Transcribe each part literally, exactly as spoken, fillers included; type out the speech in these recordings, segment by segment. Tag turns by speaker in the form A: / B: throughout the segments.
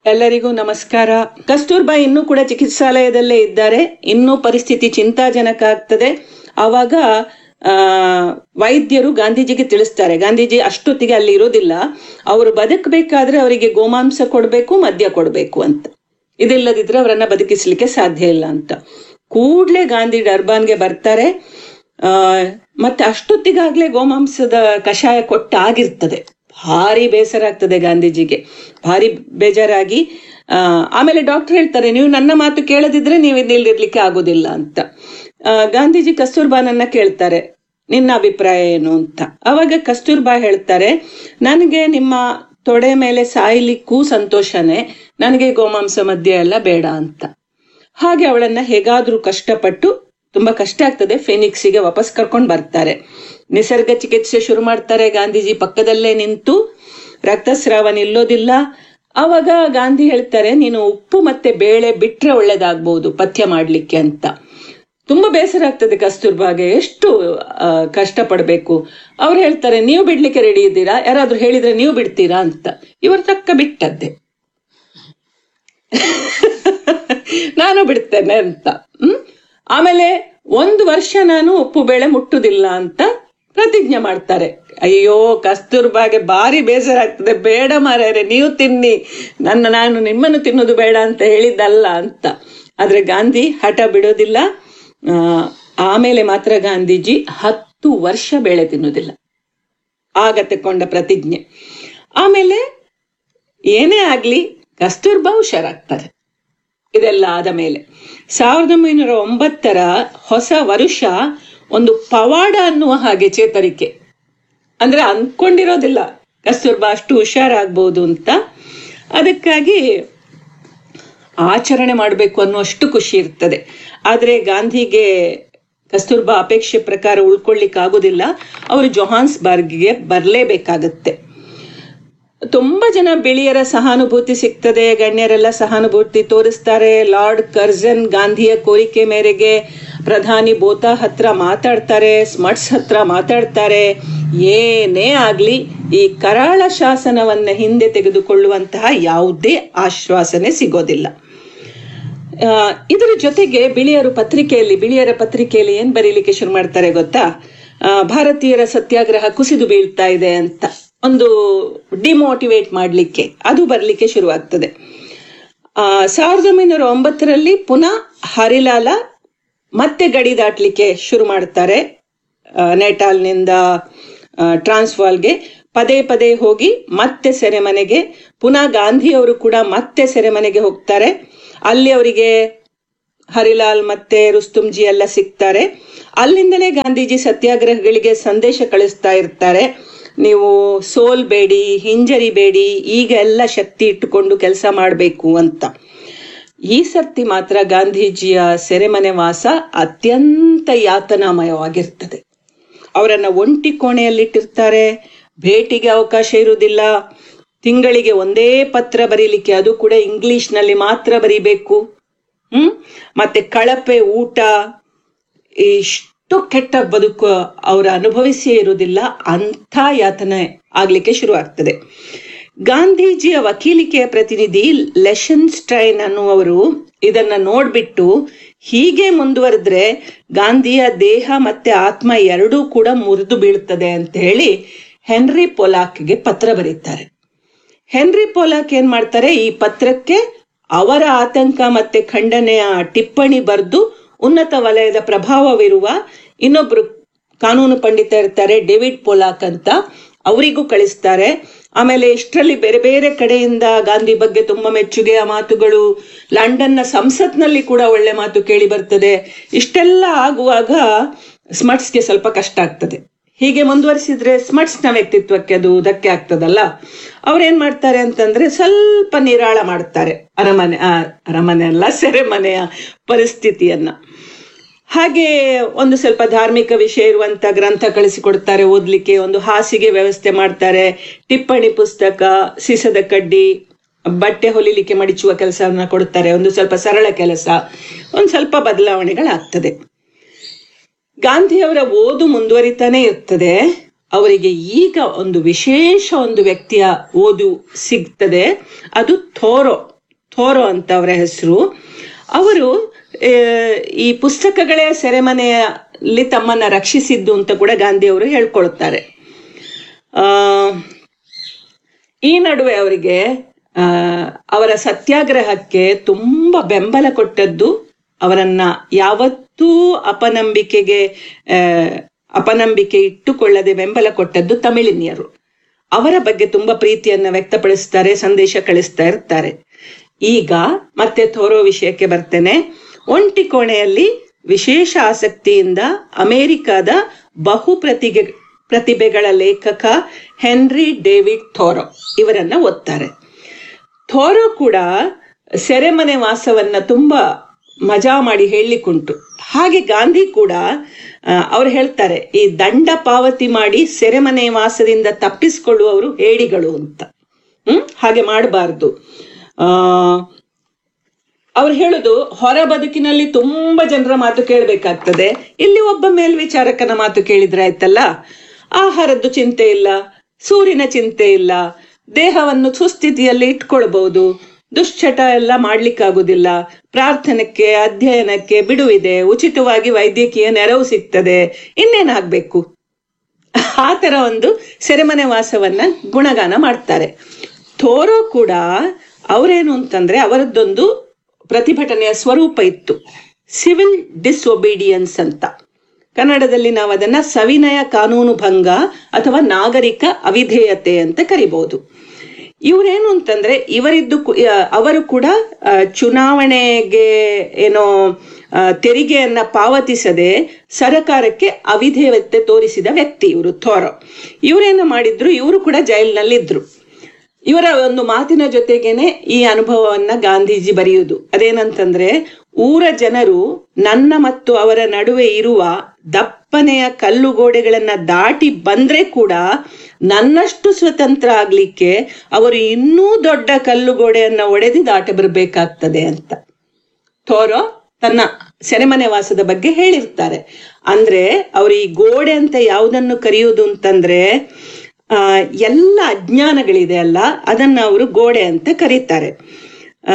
A: ಎಲ್ಲರಿಗೂ ನಮಸ್ಕಾರ. ಕಸ್ತೂರ್ಬಾ ಇನ್ನೂ ಕೂಡ ಚಿಕಿತ್ಸಾಲಯದಲ್ಲೇ ಇದ್ದಾರೆ. ಇನ್ನೂ ಪರಿಸ್ಥಿತಿ ಚಿಂತಾಜನಕ ಆಗ್ತದೆ. ಆವಾಗ ಆ ವೈದ್ಯರು ಗಾಂಧೀಜಿಗೆ ತಿಳಿಸ್ತಾರೆ, ಗಾಂಧೀಜಿ ಅಷ್ಟೊತ್ತಿಗೆ ಅಲ್ಲಿ ಇರೋದಿಲ್ಲ, ಅವರು ಬದುಕಬೇಕಾದ್ರೆ ಅವರಿಗೆ ಗೋಮಾಂಸ ಕೊಡ್ಬೇಕು, ಮದ್ಯ ಕೊಡ್ಬೇಕು ಅಂತ, ಇದಿಲ್ಲದಿದ್ರೆ ಅವರನ್ನ ಬದುಕಿಸ್ಲಿಕ್ಕೆ ಸಾಧ್ಯ ಇಲ್ಲ ಅಂತ. ಕೂಡ್ಲೆ ಗಾಂಧಿ ಡರ್ಬಾನ್ಗೆ ಬರ್ತಾರೆ. ಆ ಮತ್ತೆ ಅಷ್ಟೊತ್ತಿಗಾಗ್ಲೇ ಗೋಮಾಂಸದ ಕಷಾಯ ಕೊಟ್ಟಾಗಿರ್ತದೆ. ಭಾರಿ ಬೇಸರ ಆಗ್ತದೆ ಗಾಂಧೀಜಿಗೆ, ಭಾರಿ ಬೇಜಾರಾಗಿ ಆ ಆಮೇಲೆ ಡಾಕ್ಟರ್ ಹೇಳ್ತಾರೆ, ನೀವು ನನ್ನ ಮಾತು ಕೇಳದಿದ್ರೆ ನೀವು ಇಲ್ಲಿರ್ಲಿಕ್ಕೆ ಆಗೋದಿಲ್ಲ ಅಂತ. ಆ ಗಾಂಧೀಜಿ ಕಸ್ತೂರ್ಬಾನನ್ನ ಕೇಳ್ತಾರೆ, ನಿನ್ನ ಅಭಿಪ್ರಾಯ ಏನು ಅಂತ. ಅವಾಗ ಕಸ್ತೂರ್ಬಾ ಹೇಳ್ತಾರೆ, ನನಗೆ ನಿಮ್ಮ ತೊಡೆ ಮೇಲೆ ಸಾಯ್ಲಿಕ್ಕೂ ಸಂತೋಷನೇ, ನನಗೆ ಗೋಮಾಂಸ ಮದ್ಯ ಎಲ್ಲ ಬೇಡ ಅಂತ. ಹಾಗೆ ಅವಳನ್ನ ಹೇಗಾದ್ರೂ ಕಷ್ಟಪಟ್ಟು, ತುಂಬಾ ಕಷ್ಟ ಆಗ್ತದೆ, ಫೆನಿಕ್ಸಿಗೆ ವಾಪಸ್ ಕರ್ಕೊಂಡು ಬರ್ತಾರೆ. ನಿಸರ್ಗ ಚಿಕಿತ್ಸೆ ಶುರು ಮಾಡ್ತಾರೆ. ಗಾಂಧೀಜಿ ಪಕ್ಕದಲ್ಲೇ ನಿಂತು, ರಕ್ತಸ್ರಾವ ನಿಲ್ಲೋದಿಲ್ಲ. ಅವಾಗ ಗಾಂಧಿ ಹೇಳ್ತಾರೆ, ನೀನು ಉಪ್ಪು ಮತ್ತೆ ಬೇಳೆ ಬಿಟ್ರೆ ಒಳ್ಳೇದಾಗ್ಬಹುದು ಪಥ್ಯ ಮಾಡ್ಲಿಕ್ಕೆ ಅಂತ. ತುಂಬಾ ಬೇಸರ ಆಗ್ತದೆ ಕಸ್ತೂರ್ಬಾಗೆ, ಎಷ್ಟು ಅಹ್ ಕಷ್ಟ ಪಡ್ಬೇಕು. ಅವ್ರು ಹೇಳ್ತಾರೆ, ನೀವು ಬಿಡ್ಲಿಕ್ಕೆ ರೆಡಿ ಇದ್ದೀರಾ, ಯಾರಾದ್ರೂ ಹೇಳಿದ್ರೆ ನೀವು ಬಿಡ್ತೀರಾ ಅಂತ. ಇವರು ತಕ್ಕ ಬಿಟ್ಟದ್ದೆ, ನಾನು ಬಿಡ್ತೇನೆ ಅಂತ. ಹ್ಮ್ ಆಮೇಲೆ ಒಂದು ವರ್ಷ ನಾನು ಉಪ್ಪು ಬೇಳೆ ಮುಟ್ಟುದಿಲ್ಲ ಅಂತ ಪ್ರತಿಜ್ಞೆ ಮಾಡ್ತಾರೆ. ಅಯ್ಯೋ, ಕಸ್ತೂರ್ಬಾಗೆ ಭಾರಿ ಬೇಸರ ಆಗ್ತದೆ, ಬೇಡ ಮಾರ್ಯಾರೆ ನೀವು ತಿನ್ನಿ, ನನ್ನ ನಾನು ನಿಮ್ಮನ್ನು ತಿನ್ನೋದು ಬೇಡ ಅಂತ ಹೇಳಿದ್ದಲ್ಲ ಅಂತ. ಆದ್ರೆ ಗಾಂಧಿ ಹಠ ಬಿಡೋದಿಲ್ಲ. ಆ ಆಮೇಲೆ ಮಾತ್ರ ಗಾಂಧೀಜಿ ಹತ್ತು ವರ್ಷ ಬೇಳೆ ತಿನ್ನೋದಿಲ್ಲ, ಆಗ ತಕೊಂಡ ಪ್ರತಿಜ್ಞೆ. ಆಮೇಲೆ ಏನೇ ಆಗ್ಲಿ ಕಸ್ತೂರ್ಬಾ ಹುಷಾರಾಗ್ತಾರೆ. ಇದೆಲ್ಲ ಆದ ಮೇಲೆ ಸಾವಿರದ ಒಂಬೈನೂರ ಒಂಬತ್ತರ ಹೊಸ ವರುಷ ಒಂದು ಪವಾಡ ಅನ್ನುವ ಹಾಗೆ ಚೇತರಿಕೆ. ಅಂದ್ರೆ ಅನ್ಕೊಂಡಿರೋದಿಲ್ಲ ಕಸ್ತೂರ್ಬಾ ಅಷ್ಟು ಹುಷಾರಾಗ್ಬೋದು ಅಂತ. ಅದಕ್ಕಾಗಿ ಆಚರಣೆ ಮಾಡಬೇಕು ಅನ್ನುವಷ್ಟು ಖುಷಿ ಇರ್ತದೆ. ಆದ್ರೆ ಗಾಂಧಿಗೆ ಕಸ್ತೂರ್ಬಾ ಅಪೇಕ್ಷೆ ಪ್ರಕಾರ ಉಳ್ಕೊಳ್ಳಿಕ್ ಆಗುದಿಲ್ಲ. ಅವರು ಜೊಹಾನ್ಸ್ಬರ್ಗ್ಗೆ ಬರ್ಲೇಬೇಕಾಗತ್ತೆ. ತುಂಬಾ ಜನ ಬಿಳಿಯರ ಸಹಾನುಭೂತಿ ಸಿಗ್ತದೆ, ಗಣ್ಯರೆಲ್ಲ ಸಹಾನುಭೂತಿ ತೋರಿಸ್ತಾರೆ. ಲಾರ್ಡ್ ಕರ್ಜನ್ ಗಾಂಧಿಯ ಕೋರಿಕೆ ಮೇರೆಗೆ ಪ್ರಧಾನಿ ಬೋತಾ ಹತ್ರ ಮಾತಾಡ್ತಾರೆ, ಸ್ಮಟ್ಸ್ ಹತ್ರ ಮಾತಾಡ್ತಾರೆ. ಏನೇ ಆಗ್ಲಿ ಈ ಕರಾಳ ಶಾಸನವನ್ನ ಹಿಂದೆ ತೆಗೆದುಕೊಳ್ಳುವಂತಹ ಯಾವುದೇ ಆಶ್ವಾಸನೆ ಸಿಗೋದಿಲ್ಲ. ಆ ಇದರ ಜೊತೆಗೆ ಬಿಳಿಯರು ಪತ್ರಿಕೆಯಲ್ಲಿ ಬಿಳಿಯರ ಪತ್ರಿಕೆಯಲ್ಲಿ ಏನ್ ಬರೀಲಿಕ್ಕೆ ಶುರು ಮಾಡ್ತಾರೆ ಗೊತ್ತಾ? ಆ ಭಾರತೀಯರ ಸತ್ಯಾಗ್ರಹ ಕುಸಿದು ಬೀಳ್ತಾ ಇದೆ ಅಂತ ಒಂದು ಡಿಮೋಟಿವೇಟ್ ಮಾಡ್ಲಿಕ್ಕೆ ಅದು ಬರ್ಲಿಕ್ಕೆ ಶುರುವಾಗ್ತದೆ. ಆ ಸಾವಿರದ ಒಂಬೈನೂರ ಒಂಬತ್ತರಲ್ಲಿ ಪುನಃ ಹರಿಲಾಲ ಮತ್ತೆ ಗಡಿ ದಾಟ್ಲಿಕ್ಕೆ ಶುರು ಮಾಡ್ತಾರೆ. ನೇಟಾಲ್ನಿಂದ ಟ್ರಾನ್ಸ್ವಾಲ್ಗೆ ಪದೇ ಪದೇ ಹೋಗಿ ಮತ್ತೆ ಸೆರೆಮನೆಗೆ, ಪುನಃ ಗಾಂಧಿಯವರು ಕೂಡ ಮತ್ತೆ ಸೆರೆಮನೆಗೆ ಹೋಗ್ತಾರೆ. ಅಲ್ಲಿ ಅವರಿಗೆ ಹರಿಲಾಲ್ ಮತ್ತೆ ರುಸ್ತುಂಜಿ ಎಲ್ಲ ಸಿಗ್ತಾರೆ. ಅಲ್ಲಿಂದಲೇ ಗಾಂಧೀಜಿ ಸತ್ಯಾಗ್ರಹಗಳಿಗೆ ಸಂದೇಶ ಕಳಿಸ್ತಾ ಇರ್ತಾರೆ, ನೀವು ಸೋಲ್ಬೇಡಿ, ಹಿಂಜರಿಬೇಡಿ, ಈಗ ಎಲ್ಲ ಶಕ್ತಿ ಇಟ್ಟುಕೊಂಡು ಕೆಲಸ ಮಾಡಬೇಕು ಅಂತ. ಈ ಸರ್ತಿ ಮಾತ್ರ ಗಾಂಧೀಜಿಯ ಸೆರೆಮನೆ ವಾಸ ಅತ್ಯಂತ ಯಾತನಾಮಯವಾಗಿರ್ತದೆ. ಅವರನ್ನ ಒಂಟಿ ಕೋಣೆಯಲ್ಲಿಟ್ಟಿರ್ತಾರೆ, ಭೇಟಿಗೆ ಅವಕಾಶ ಇರುವುದಿಲ್ಲ. ತಿಂಗಳಿಗೆ ಒಂದೇ ಪತ್ರ ಬರೀಲಿಕ್ಕೆ, ಅದು ಕೂಡ ಇಂಗ್ಲಿಷ್ ನಲ್ಲಿ ಮಾತ್ರ ಬರೀಬೇಕು. ಹ್ಮ್ ಮತ್ತೆ ಕಳಪೆ ಊಟ, ಇಷ್ಟು ಕೆಟ್ಟ ಬದುಕು ಅವರು ಅನುಭವಿಸಿಯೇ ಇರುವುದಿಲ್ಲ. ಅಂಥ ಯಾತನೆ ಆಗ್ಲಿಕ್ಕೆ ಶುರು ಆಗ್ತದೆ. ಗಾಂಧೀಜಿಯ ವಕೀಲಿಕೆಯ ಪ್ರತಿನಿಧಿ ಲೆಶನ್ ಸ್ಟೈನ್ ಅನ್ನುವರು ಇದನ್ನ ನೋಡ್ಬಿಟ್ಟು, ಹೀಗೆ ಮುಂದುವರೆದ್ರೆ ಗಾಂಧಿಯ ದೇಹ ಮತ್ತೆ ಆತ್ಮ ಎರಡೂ ಕೂಡ ಮುರಿದು ಬೀಳ್ತದೆ ಅಂತ ಹೇಳಿ ಹೆನ್ರಿ ಪೊಲಾಕ್ಗೆ ಪತ್ರ ಬರೀತಾರೆ. ಹೆನ್ರಿ ಪೊಲಾಕ್ ಏನ್ ಮಾಡ್ತಾರೆ, ಈ ಪತ್ರಕ್ಕೆ ಅವರ ಆತಂಕ ಮತ್ತೆ ಖಂಡನೆಯ ಟಿಪ್ಪಣಿ ಬರೆದು ಉನ್ನತ ವಲಯದ ಪ್ರಭಾವವಿರುವ ಇನ್ನೊಬ್ರು ಕಾನೂನು ಪಂಡಿತ ಇರ್ತಾರೆ, ಡೇವಿಡ್ ಪೊಲಾಕ್ ಅಂತ, ಅವರಿಗೂ ಕಳಿಸ್ತಾರೆ. ಆಮೇಲೆ ಇಷ್ಟರಲ್ಲಿ ಬೇರೆ ಬೇರೆ ಕಡೆಯಿಂದ ಗಾಂಧಿ ಬಗ್ಗೆ ತುಂಬಾ ಮೆಚ್ಚುಗೆಯ ಮಾತುಗಳು, ಲಂಡನ್ನ ಸಂಸತ್ನಲ್ಲಿ ಕೂಡ ಒಳ್ಳೆ ಮಾತು ಕೇಳಿ ಬರ್ತದೆ. ಇಷ್ಟೆಲ್ಲ ಆಗುವಾಗ ಸ್ಮಟ್ಸ್ಗೆ ಸ್ವಲ್ಪ ಕಷ್ಟ ಆಗ್ತದೆ. ಹೀಗೆ ಮುಂದುವರಿಸಿದ್ರೆ ಸ್ಮಟ್ಸ್ನ ವ್ಯಕ್ತಿತ್ವಕ್ಕೆ ಅದು ಧಕ್ಕೆ ಆಗ್ತದಲ್ಲ. ಅವ್ರೇನ್ ಮಾಡ್ತಾರೆ ಅಂತಂದ್ರೆ ಸ್ವಲ್ಪ ನಿರಾಳ ಮಾಡ್ತಾರೆ ಅರಮನೆ ಆ ಅರಮನೆ ಅಲ್ಲ ಸೆರೆಮನೆಯ ಪರಿಸ್ಥಿತಿಯನ್ನ. ಹಾಗೆ ಒಂದು ಸ್ವಲ್ಪ ಧಾರ್ಮಿಕ ವಿಷಯ ಇರುವಂತ ಗ್ರಂಥ ಕಳಿಸಿಕೊಡ್ತಾರೆ ಓದ್ಲಿಕ್ಕೆ, ಒಂದು ಹಾಸಿಗೆ ವ್ಯವಸ್ಥೆ ಮಾಡ್ತಾರೆ, ಟಿಪ್ಪಣಿ ಪುಸ್ತಕ, ಸೀಸದ ಕಡ್ಡಿ, ಬಟ್ಟೆ ಹೊಲಿಲಿಕ್ಕೆ ಮಡಿಚುವ ಕೆಲಸವನ್ನ ಕೊಡ್ತಾರೆ. ಒಂದು ಸ್ವಲ್ಪ ಸರಳ ಕೆಲಸ, ಒಂದ್ ಸ್ವಲ್ಪ ಬದಲಾವಣೆಗಳಾಗ್ತದೆ. ಗಾಂಧಿಯವರ ಓದು ಮುಂದುವರಿತಾನೆ ಇರ್ತದೆ. ಅವರಿಗೆ ಈಗ ಒಂದು ವಿಶೇಷ ಒಂದು ವ್ಯಕ್ತಿಯ ಓದು ಸಿಗ್ತದೆ, ಅದು ಥೋರೋ ಥೋರೋ ಅಂತ ಅವರ ಹೆಸರು. ಅವರು ಈ ಪುಸ್ತಕಗಳೇ ಸೆರೆಮನೆಯಲ್ಲಿ ತಮ್ಮನ್ನ ರಕ್ಷಿಸಿದ್ದು ಅಂತ ಕೂಡ ಗಾಂಧಿ ಅವರು ಹೇಳ್ಕೊಳ್ತಾರೆ. ಆ ಈ ನಡುವೆ ಅವರಿಗೆ ಆ ಅವರ ಸತ್ಯಾಗ್ರಹಕ್ಕೆ ತುಂಬಾ ಬೆಂಬಲ ಕೊಟ್ಟದ್ದು, ಅವರನ್ನ ಯಾವತ್ತೂ ಅಪನಂಬಿಕೆಗೆ ಅಪನಂಬಿಕೆ ಇಟ್ಟುಕೊಳ್ಳದೆ ಬೆಂಬಲ ಕೊಟ್ಟದ್ದು ತಮಿಳಿನಿಯರು. ಅವರ ಬಗ್ಗೆ ತುಂಬಾ ಪ್ರೀತಿಯನ್ನ ವ್ಯಕ್ತಪಡಿಸ್ತಾರೆ, ಸಂದೇಶ ಕಳಿಸ್ತಾ ಇರ್ತಾರೆ. ಈಗ ಮತ್ತೆ ಥೋರೋ ವಿಷಯಕ್ಕೆ ಬರ್ತೇನೆ. ಒಂಟಿ ಕೋಣೆಯಲ್ಲಿ ವಿಶೇಷ ಆಸಕ್ತಿಯಿಂದ ಅಮೆರಿಕದ ಬಹು ಪ್ರತಿಗೆ ಪ್ರತಿಭೆಗಳ ಲೇಖಕ ಹೆನ್ರಿ ಡೇವಿಡ್ ಥೋರೋ ಇವರನ್ನ ಓದ್ತಾರೆ. ಥೋರೋ ಕೂಡ ಸೆರೆಮನೆ ವಾಸವನ್ನ ತುಂಬಾ ಮಜಾ ಮಾಡಿ ಹೇಳಲಿಕ್ಕುಂಟು. ಹಾಗೆ ಗಾಂಧಿ ಕೂಡ ಅವ್ರು ಹೇಳ್ತಾರೆ, ಈ ದಂಡ ಪಾವತಿ ಮಾಡಿ ಸೆರೆಮನೆ ವಾಸದಿಂದ ತಪ್ಪಿಸಿಕೊಳ್ಳುವವರು ಹೇಡಿಗಳು ಅಂತ. ಹ್ಮ್ ಹಾಗೆ ಮಾಡಬಾರ್ದು. ಆ ಅವ್ರು ಹೇಳುದು, ಹೊರ ಬದುಕಿನಲ್ಲಿ ತುಂಬಾ ಜನರ ಮಾತು ಕೇಳಬೇಕಾಗ್ತದೆ, ಇಲ್ಲಿ ಒಬ್ಬ ಮೇಲ್ವಿಚಾರಕನ ಮಾತು ಕೇಳಿದ್ರೆ ಆಯ್ತಲ್ಲ. ಆಹಾರದ್ದು ಚಿಂತೆ ಇಲ್ಲ, ಸೂರಿನ ಚಿಂತೆ ಇಲ್ಲ, ದೇಹವನ್ನು ಸುಸ್ಥಿತಿಯಲ್ಲಿ ಇಟ್ಕೊಳ್ಬಹುದು, ದುಶ್ಚಟ ಎಲ್ಲ ಮಾಡ್ಲಿಕ್ಕಾಗುದಿಲ್ಲ, ಪ್ರಾರ್ಥನೆಗೆ ಅಧ್ಯಯನಕ್ಕೆ ಬಿಡುವಿದೆ, ಉಚಿತವಾಗಿ ವೈದ್ಯಕೀಯ ನೆರವು ಸಿಗ್ತದೆ, ಇನ್ನೇನಾಗ್ಬೇಕು. ಆ ತರ ಒಂದು ಸೆರೆಮನೆ ವಾಸವನ್ನ ಗುಣಗಾನ ಮಾಡ್ತಾರೆ. ಥೋರೋ ಕೂಡ ಅವರೇನು ಅಂತಂದ್ರೆ, ಅವರದ್ದೊಂದು ಪ್ರತಿಭಟನೆಯ ಸ್ವರೂಪ ಇತ್ತು, ಸಿವಿಲ್ ಡಿಸ್ಒಬೀಡಿಯನ್ಸ್ ಅಂತ. ಕನ್ನಡದಲ್ಲಿ ನಾವು ಅದನ್ನ ಸವಿನಯ ಕಾನೂನು ಭಂಗ ಅಥವಾ ನಾಗರಿಕ ಅವಿಧೇಯತೆ ಅಂತ ಕರಿಬಹುದು. ಇವರೇನು ಅಂತಂದ್ರೆ, ಇವರಿದ್ದು ಅವರು ಕೂಡ ಚುನಾವಣೆಗೆ ಏನೋ ತೆರಿಗೆಯನ್ನ ಪಾವತಿಸದೆ ಸರಕಾರಕ್ಕೆ ಅವಿಧೇಯತೆ ತೋರಿಸಿದ ವ್ಯಕ್ತಿ ಇವರು ಥೋರೋ. ಇವರೇನು ಮಾಡಿದ್ರು, ಇವರು ಕೂಡ ಜೈಲಿನಲ್ಲಿದ್ರು. ಇವರ ಒಂದು ಮಾತಿನ ಜೊತೆಗೇನೆ ಈ ಅನುಭವವನ್ನ ಗಾಂಧೀಜಿ ಬರೆಯುವುದು. ಅದೇನಂತಂದ್ರೆ, ಊರ ಜನರು ನನ್ನ ಮತ್ತು ಅವರ ನಡುವೆ ಇರುವ ದಪ್ಪನೆಯ ಕಲ್ಲುಗೋಡೆಗಳನ್ನ ದಾಟಿ ಬಂದ್ರೆ ಕೂಡ ನನ್ನಷ್ಟು ಸ್ವತಂತ್ರ ಆಗ್ಲಿಕ್ಕೆ ಅವರು ಇನ್ನೂ ದೊಡ್ಡ ಕಲ್ಲುಗೋಡೆಯನ್ನ ಒಡೆದು ದಾಟಿ ಬರಬೇಕಾಗ್ತದೆ ಅಂತ ಥೋರೋ ತನ್ನ ಸೆರೆಮನೆ ವಾಸದ ಬಗ್ಗೆ ಹೇಳಿರ್ತಾರೆ. ಅಂದ್ರೆ ಅವರು ಈ ಗೋಡೆ ಅಂತ ಯಾವುದನ್ನು ಕರೆಯುವುದು ಅಂತಂದ್ರೆ, ಆ ಎಲ್ಲ ಅಜ್ಞಾನಗಳಿದೆ ಅಲ್ಲ, ಅದನ್ನ ಅವರು ಗೋಡೆ ಅಂತ ಕರೀತಾರೆ. ಆ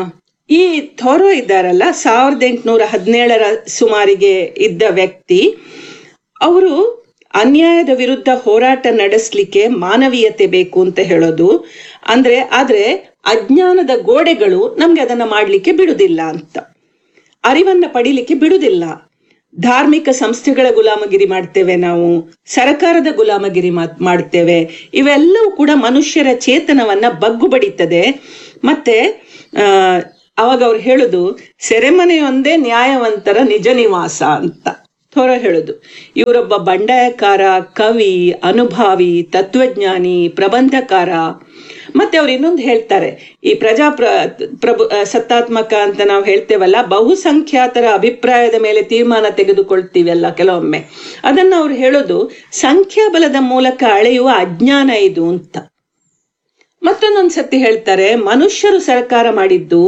A: ಈ ಥೋರೋ ಇದ್ದಾರಲ್ಲ, ಸಾವಿರದ ಎಂಟುನೂರ ಹದಿನೇಳರ ಸುಮಾರಿಗೆ ಇದ್ದ ವ್ಯಕ್ತಿ. ಅವರು ಅನ್ಯಾಯದ ವಿರುದ್ಧ ಹೋರಾಟ ನಡೆಸಲಿಕ್ಕೆ ಮಾನವೀಯತೆ ಬೇಕು ಅಂತ ಹೇಳೋದು. ಅಂದ್ರೆ ಆದ್ರೆ ಅಜ್ಞಾನದ ಗೋಡೆಗಳು ನಮ್ಗೆ ಅದನ್ನ ಮಾಡ್ಲಿಕ್ಕೆ ಬಿಡುದಿಲ್ಲ ಅಂತ, ಅರಿವನ್ನ ಪಡಿಲಿಕ್ಕೆ ಬಿಡುದಿಲ್ಲ. ಧಾರ್ಮಿಕ ಸಂಸ್ಥೆಗಳ ಗುಲಾಮಗಿರಿ ಮಾಡ್ತೇವೆ ನಾವು, ಸರ್ಕಾರದ ಗುಲಾಮಗಿರಿ ಮಾಡ್ತೇವೆ. ಇವೆಲ್ಲವೂ ಕೂಡ ಮನುಷ್ಯರ ಚೇತನವನ್ನ ಬಗ್ಗು ಬಡಿತದೆ. ಮತ್ತೆ ಆ ಅವಾಗ ಅವ್ರು ಹೇಳುದು, ಸೆರೆಮನೆಯೊಂದೇ ನ್ಯಾಯವಂತರ ನಿಜ ನಿವಾಸ ಅಂತ ಥೋರೋ ಹೇಳುದು. ಇವರೊಬ್ಬ ಬಂಡಾಯಕಾರ, ಕವಿ, ಅನುಭಾವಿ, ತತ್ವಜ್ಞಾನಿ, ಪ್ರಬಂಧಕಾರ. ಮತ್ತೆ ಅವ್ರು ಇನ್ನೊಂದು ಹೇಳ್ತಾರೆ, ಈ ಪ್ರಜಾ ಪ್ರ ಪ್ರಭು ಸತ್ತಾತ್ಮಕ ಅಂತ ನಾವು ಹೇಳ್ತೇವಲ್ಲ, ಬಹುಸಂಖ್ಯಾತರ ಅಭಿಪ್ರಾಯದ ಮೇಲೆ ತೀರ್ಮಾನ ತೆಗೆದುಕೊಳ್ತೀವಲ್ಲ ಕೆಲವೊಮ್ಮೆ, ಅದನ್ನ ಅವ್ರು ಹೇಳೋದು ಸಂಖ್ಯಾಬಲದ ಮೂಲಕ ಅಳೆಯುವ ಅಜ್ಞಾನ ಇದು ಅಂತ. ಮತ್ತೊಂದೊಂದು ಸತಿ ಹೇಳ್ತಾರೆ, ಮನುಷ್ಯರು ಸರ್ಕಾರ ಮಾಡಿದ್ದು,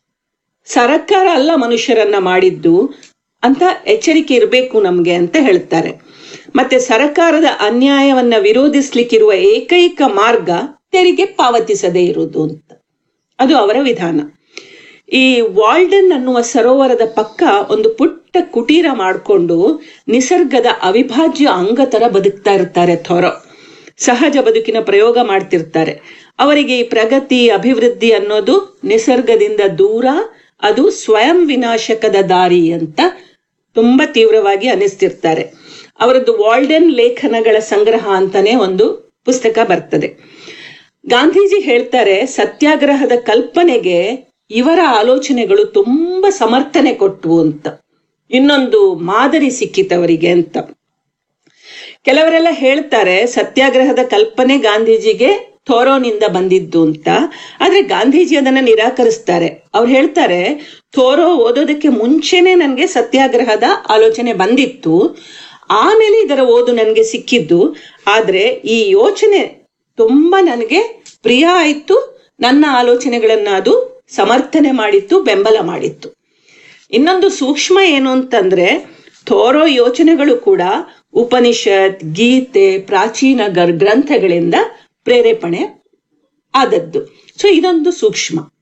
A: ಸರ್ಕಾರ ಅಲ್ಲ ಮನುಷ್ಯರನ್ನ ಮಾಡಿದ್ದು ಅಂತ ಎಚ್ಚರಿಕೆ ಇರಬೇಕು ನಮ್ಗೆ ಅಂತ ಹೇಳ್ತಾರೆ. ಮತ್ತೆ ಸರ್ಕಾರದ ಅನ್ಯಾಯವನ್ನ ವಿರೋಧಿಸ್ಲಿಕ್ಕಿರುವ ಏಕೈಕ ಮಾರ್ಗ ತೆರಿಗೆ ಪಾವತಿಸದೇ ಇರುವುದು ಅಂತ, ಅದು ಅವರ ವಿಧಾನ. ಈ ವಾಲ್ಡನ್ ಅನ್ನುವ ಸರೋವರದ ಪಕ್ಕ ಒಂದು ಪುಟ್ಟ ಕುಟೀರ ಮಾಡಿಕೊಂಡು ನಿಸರ್ಗದ ಅವಿಭಾಜ್ಯ ಅಂಗ ತರ ಬದುಕ್ತಾ ಇರ್ತಾರೆ ಥೋರೋ. ಸಹಜ ಬದುಕಿನ ಪ್ರಯೋಗ ಮಾಡ್ತಿರ್ತಾರೆ. ಅವರಿಗೆ ಈ ಪ್ರಗತಿ, ಅಭಿವೃದ್ಧಿ ಅನ್ನೋದು ನಿಸರ್ಗದಿಂದ ದೂರ, ಅದು ಸ್ವಯಂ ವಿನಾಶಕದ ದಾರಿ ಅಂತ ತುಂಬಾ ತೀವ್ರವಾಗಿ ಅನಿಸ್ತಿರ್ತಾರೆ. ಅವರದ್ದು ವಾಲ್ಡನ್ ಲೇಖನಗಳ ಸಂಗ್ರಹ ಅಂತಾನೆ ಒಂದು ಪುಸ್ತಕ ಬರ್ತದೆ. ಗಾಂಧೀಜಿ ಹೇಳ್ತಾರೆ, ಸತ್ಯಾಗ್ರಹದ ಕಲ್ಪನೆಗೆ ಇವರ ಆಲೋಚನೆಗಳು ತುಂಬಾ ಸಮರ್ಥನೆ ಕೊಟ್ಟವು ಅಂತ, ಇನ್ನೊಂದು ಮಾದರಿ ಸಿಕ್ಕಿತವರಿಗೆ ಅಂತ. ಕೆಲವರೆಲ್ಲ ಹೇಳ್ತಾರೆ ಸತ್ಯಾಗ್ರಹದ ಕಲ್ಪನೆ ಗಾಂಧೀಜಿಗೆ ಥೋರೋನಿಂದ ಬಂದಿದ್ದು ಅಂತ. ಆದ್ರೆ ಗಾಂಧೀಜಿ ಅದನ್ನ ನಿರಾಕರಿಸ್ತಾರೆ. ಅವ್ರು ಹೇಳ್ತಾರೆ, ಥೋರೋ ಓದೋದಕ್ಕೆ ಮುಂಚೆನೆ ನನ್ಗೆ ಸತ್ಯಾಗ್ರಹದ ಆಲೋಚನೆ ಬಂದಿತ್ತು, ಆಮೇಲೆ ಇದರ ಓದು ನನ್ಗೆ ಸಿಕ್ಕಿದ್ದು. ಆದ್ರೆ ಈ ಯೋಚನೆ ತುಂಬಾ ನನಗೆ ಪ್ರಿಯ ಆಯ್ತು, ನನ್ನ ಆಲೋಚನೆಗಳನ್ನ ಅದು ಸಮರ್ಥನೆ ಮಾಡಿತ್ತು, ಬೆಂಬಲ ಮಾಡಿತ್ತು. ಇನ್ನೊಂದು ಸೂಕ್ಷ್ಮ ಏನು ಅಂತಂದ್ರೆ, ಥೋರೋ ಯೋಚನೆಗಳು ಕೂಡ ಉಪನಿಷತ್, ಗೀತೆ, ಪ್ರಾಚೀನ ಗ್ರಂಥಗಳಿಂದ ಪ್ರೇರೇಪಣೆ ಆದದ್ದು. ಸೊ ಇದೊಂದು ಸೂಕ್ಷ್ಮ.